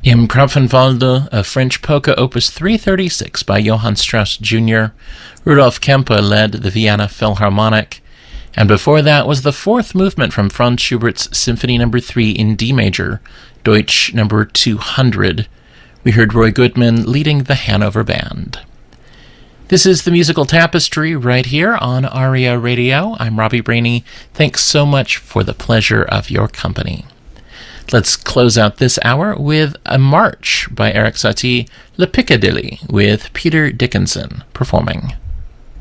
Im Grafenwalde, a French polka opus 336 by Johann Strauss Jr. Rudolf Kempe led the Vienna Philharmonic. And before that was the fourth movement from Franz Schubert's Symphony No. 3 in D major, Deutsch No. 200. We heard Roy Goodman leading the Hanover Band. This is the Musical Tapestry right here on ARIA Radio. I'm Robbie Brainey. Thanks so much for the pleasure of your company. Let's close out this hour with a march by Erik Satie, Le Piccadilly, with Peter Dickinson performing.